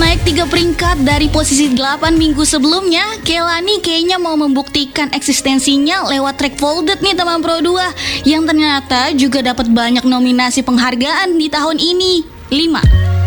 Naik 3 peringkat dari posisi 8 minggu sebelumnya, Kehlani kayaknya mau membuktikan eksistensinya lewat track Folded nih teman Pro 2, yang ternyata juga dapat banyak nominasi penghargaan di tahun ini. 5.